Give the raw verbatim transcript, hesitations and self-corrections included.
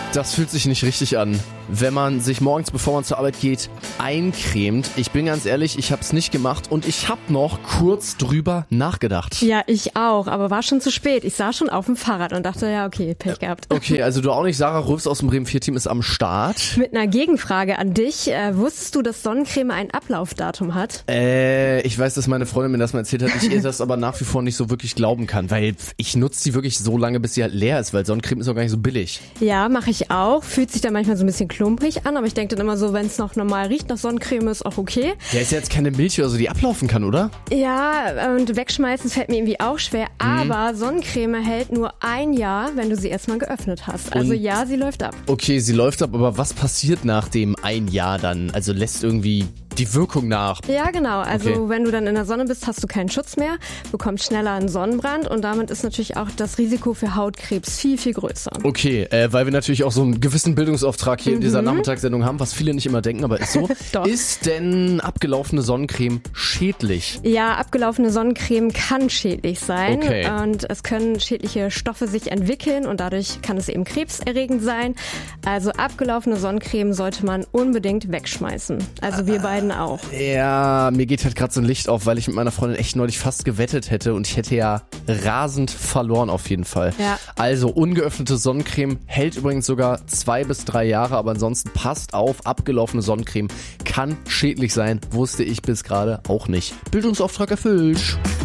Das fühlt sich nicht richtig an, wenn man sich morgens, bevor man zur Arbeit geht, eincremt. Ich bin ganz ehrlich, ich habe es nicht gemacht und ich habe noch kurz drüber nachgedacht. Ja, ich auch, aber war schon zu spät. Ich saß schon auf dem Fahrrad und dachte, ja, okay, Pech gehabt. Okay, also du auch nicht. Sarah Röfs aus dem Bremen vier Team ist am Start. Mit einer Gegenfrage an dich. Äh, wusstest du, dass Sonnencreme ein Ablaufdatum hat? Äh, ich weiß, dass meine Freundin mir das mal erzählt hat. Ich ihr das aber nach wie vor nicht so wirklich glauben kann, weil ich nutze die wirklich so lange, bis sie halt leer ist, weil Sonnencreme ist auch gar nicht so billig. Ja, mache ich auch. Fühlt sich dann manchmal so ein bisschen klumprig an, aber ich denke dann immer so, wenn es noch normal riecht nach Sonnencreme, ist auch okay. Ja, ist ja jetzt keine Milch oder so, die ablaufen kann, oder? Ja, und wegschmeißen fällt mir irgendwie auch schwer, Mhm. aber Sonnencreme hält nur ein Jahr, wenn du sie erstmal geöffnet hast. Also Und- ja, sie läuft ab. Okay, sie läuft ab, aber was passiert nach dem ein Jahr dann? Also lässt irgendwie die Wirkung nach? Ja, genau. Also Okay. wenn du dann in der Sonne bist, hast du keinen Schutz mehr, bekommst schneller einen Sonnenbrand und damit ist natürlich auch das Risiko für Hautkrebs viel, viel größer. Okay, äh, weil wir natürlich auch so einen gewissen Bildungsauftrag hier in dieser Nachmittagssendung haben, was viele nicht immer denken, aber ist so. Doch. Ist denn abgelaufene Sonnencreme schädlich? Ja, abgelaufene Sonnencreme kann schädlich sein Okay. und es können schädliche Stoffe sich entwickeln und dadurch kann es eben krebserregend sein. Also abgelaufene Sonnencreme sollte man unbedingt wegschmeißen. Also wir beiden auch. Ja, mir geht halt gerade so ein Licht auf, weil ich mit meiner Freundin echt neulich fast gewettet hätte und ich hätte ja rasend verloren auf jeden Fall. Ja. Also ungeöffnete Sonnencreme hält übrigens sogar zwei bis drei Jahre, aber ansonsten passt auf, abgelaufene Sonnencreme kann schädlich sein, wusste ich bis gerade auch nicht. Bildungsauftrag erfüllt.